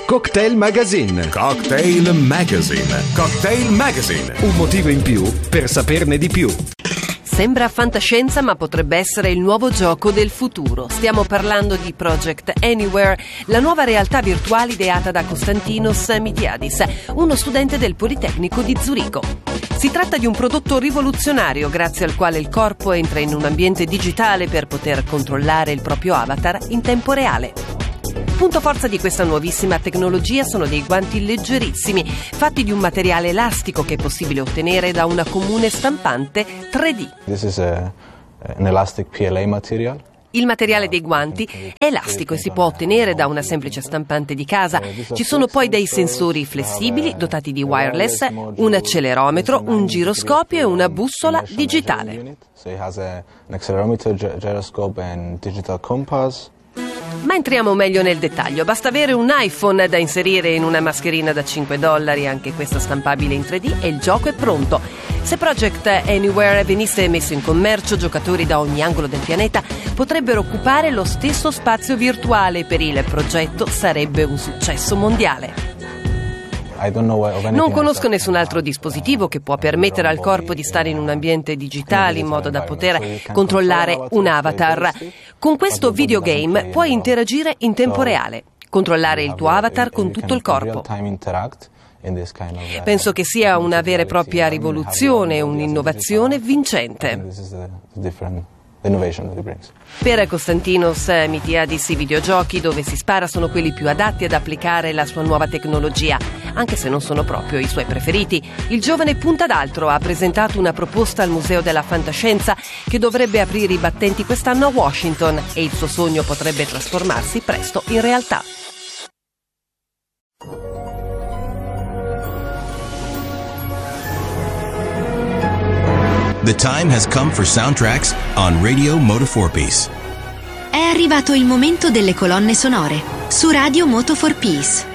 Cocktail Magazine. Cocktail Magazine. Cocktail Magazine. Un motivo in più per saperne di più. Sembra fantascienza, ma potrebbe essere il nuovo gioco del futuro. Stiamo parlando di Project Anywhere, la nuova realtà virtuale ideata da Konstantinos Mitiadis, uno studente del Politecnico di Zurigo. Si tratta di un prodotto rivoluzionario grazie al quale il corpo entra in un ambiente digitale per poter controllare il proprio avatar in tempo reale. Punto forza di questa nuovissima tecnologia sono dei guanti leggerissimi, fatti di un materiale elastico che è possibile ottenere da una comune stampante 3D. This is an elastic PLA material. Il materiale dei guanti è elastico e si può ottenere da una semplice stampante di casa. Ci sono poi dei sensori flessibili dotati di wireless, un accelerometro, un giroscopio e una bussola digitale. So it has an accelerometer, gyroscope and digital compass. Ma entriamo meglio nel dettaglio. Basta avere un iPhone da inserire in una mascherina da $5, anche questa stampabile in 3D, e il gioco è pronto. Se Project Anywhere venisse messo in commercio, giocatori da ogni angolo del pianeta potrebbero occupare lo stesso spazio virtuale. Per il progetto sarebbe un successo mondiale. Non conosco nessun altro dispositivo che può permettere al corpo di stare in un ambiente digitale in modo da poter controllare un avatar. Con questo videogame puoi interagire in tempo reale, controllare il tuo avatar con tutto il corpo. Penso che sia una vera e propria rivoluzione, un'innovazione vincente. Per Konstantinos Mitiadis i videogiochi dove si spara sono quelli più adatti ad applicare la sua nuova tecnologia, anche se non sono proprio i suoi preferiti. Il giovane punta ad altro, ha presentato una proposta al Museo della Fantascienza che dovrebbe aprire i battenti quest'anno a Washington e il suo sogno potrebbe trasformarsi presto in realtà. The time has come for soundtracks on Radio Moto 4 Peace. È arrivato il momento delle colonne sonore su Radio Moto 4 Peace.